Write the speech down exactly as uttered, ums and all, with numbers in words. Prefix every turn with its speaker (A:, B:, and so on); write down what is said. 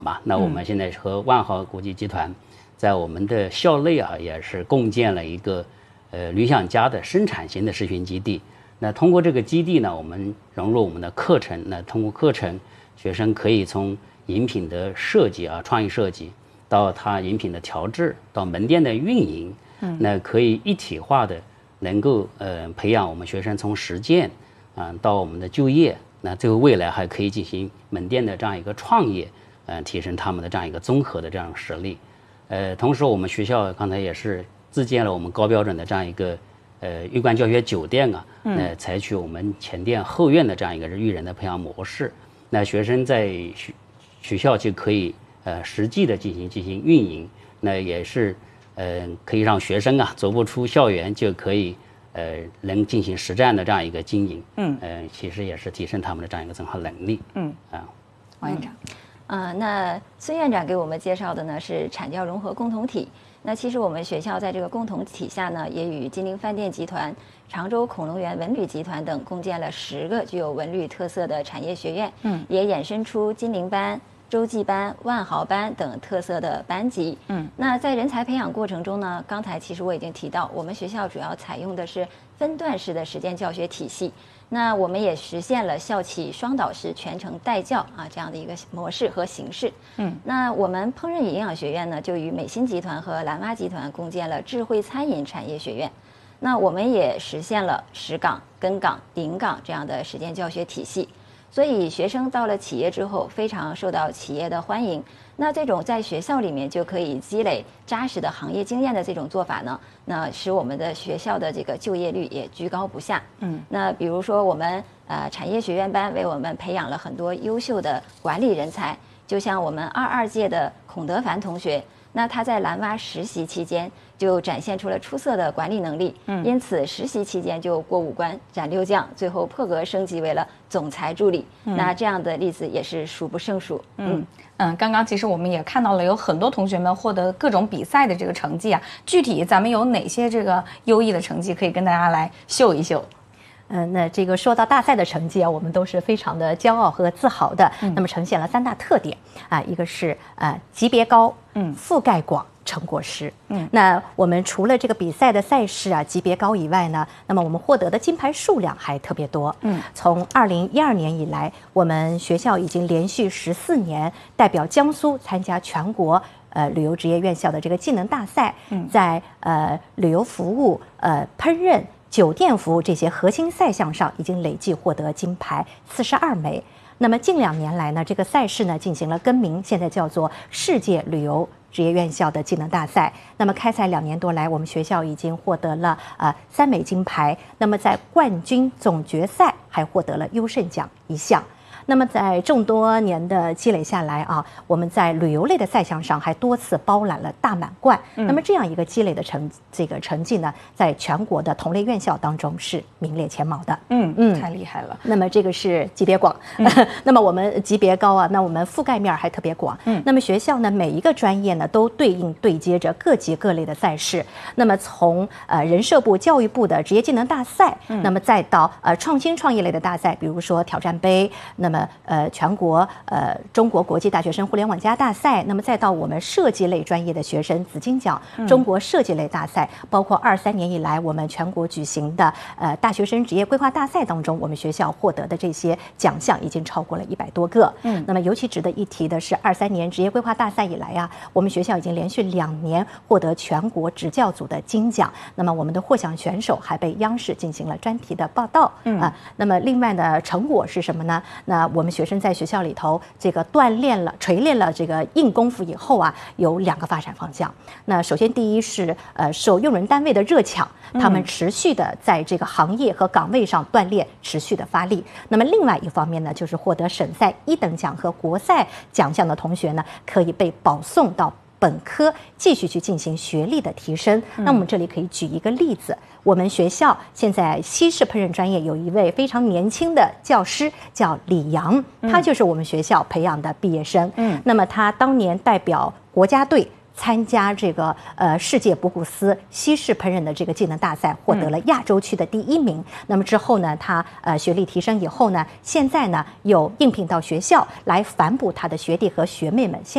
A: 嘛。那我们现在和万豪国际集团在我们的校内啊，也是共建了一个呃理想家的生产型的实训基地。那通过这个基地呢，我们融入我们的课程，那通过课程，学生可以从饮品的设计啊，创意设计，到它饮品的调制，到门店的运营，嗯，那可以一体化的能够呃培养我们学生从实践啊、呃、到我们的就业，那最后未来还可以进行门店的这样一个创业，呃，提升他们的这样一个综合的这样实力。呃，同时我们学校刚才也是自建了我们高标准的这样一个呃预官教学酒店啊，呃，采取我们前店后院的这样一个育人的培养模式。那学生在学学校就可以呃实际的进行进行运营，那也是呃可以让学生啊走不出校园就可以呃能进行实战的这样一个经营，嗯，呃，其实也是提升他们的这样一个综合能力，嗯啊，
B: 王院长。呃，那孙院长给我们介绍的呢是产教融合共同体。那其实我们学校在这个共同体下呢，也与金陵饭店集团、常州恐龙园文旅集团等共建了十个具有文旅特色的产业学院，嗯，也衍生出金陵班、洲际班、万豪班等特色的班级。嗯，那在人才培养过程中呢，刚才其实我已经提到，我们学校主要采用的是分段式的实践教学体系。那我们也实现了校企双导师全程带教啊这样的一个模式和形式。嗯，那我们烹饪与营养学院呢，就与美心集团和蓝蛙集团共建了智慧餐饮产业学院。那我们也实现了实岗、跟岗、顶岗这样的实践教学体系。所以学生到了企业之后，非常受到企业的欢迎。那这种在学校里面就可以积累扎实的行业经验的这种做法呢，那使我们的学校的这个就业率也居高不下。嗯，那比如说我们呃产业学院班为我们培养了很多优秀的管理人才，就像我们二二届的孔德凡同学，那他在蓝蛙实习期间就展现出了出色的管理能力，嗯，因此实习期间就过五关斩六将，最后破格升级为了总裁助理。嗯，那这样的例子也是数不胜数。
C: 嗯嗯，刚刚其实我们也看到了有很多同学们获得各种比赛的这个成绩啊，具体咱们有哪些这个优异的成绩可以跟大家来秀一秀？
D: 嗯，那这个说到大赛的成绩啊，我们都是非常的骄傲和自豪的。嗯、那么呈现了三大特点啊，一个是呃级别高，嗯，覆盖广。成果实，嗯，那我们除了这个比赛的赛事啊级别高以外呢，那么我们获得的金牌数量还特别多，嗯，从二零一二年以来，我们学校已经连续十四年代表江苏参加全国呃旅游职业院校的这个技能大赛，嗯，在呃旅游服务、呃烹饪、酒店服务这些核心赛项上，已经累计获得金牌四十二枚。那么近两年来呢，这个赛事呢进行了更名，现在叫做世界旅游职业院校的技能大赛。那么开赛两年多来，我们学校已经获得了呃三枚金牌。那么在冠军总决赛还获得了优胜奖一项。那么在众多年的积累下来啊，我们在旅游类的赛项上还多次包揽了大满贯。嗯、那么这样一个积累的成这个成绩呢，在全国的同类院校当中是名列前茅的。
C: 嗯嗯，太厉害了。
D: 那么这个是级别广，嗯、那么我们级别高啊，那我们覆盖面还特别广。嗯，那么学校呢，每一个专业呢都对应对接着各级各类的赛事。那么从呃人社部、教育部的职业技能大赛，嗯、那么再到呃创新创业类的大赛，比如说挑战杯，那么呃全国呃中国国际大学生互联网加大赛，那么再到我们设计类专业的学生紫金奖、嗯、中国设计类大赛，包括二三年以来我们全国举行的呃大学生职业规划大赛当中，我们学校获得的这些奖项已经超过了一百多个。嗯，那么尤其值得一提的是，二三年职业规划大赛以来啊，我们学校已经连续两年获得全国执教组的金奖。那么我们的获奖选手还被央视进行了专题的报道。嗯啊，那么另外呢，成果是什么呢？那我们学生在学校里头这个锻炼了、锤炼了这个硬功夫以后啊，有两个发展方向。那首先第一是呃受用人单位的热抢，他们持续的在这个行业和岗位上锻炼，持续的发力。那么另外一方面呢，就是获得省赛一等奖和国赛奖项的同学呢，可以被保送到本科继续去进行学历的提升。那我们这里可以举一个例子，我们学校现在西式烹饪专业有一位非常年轻的教师叫李阳，他就是我们学校培养的毕业生。嗯，那么他当年代表国家队参加这个呃世界博古斯西式烹饪的这个技能大赛，获得了亚洲区的第一名。嗯、那么之后呢，他呃学历提升以后呢，现在呢又应聘到学校来反哺他的学弟和学妹们。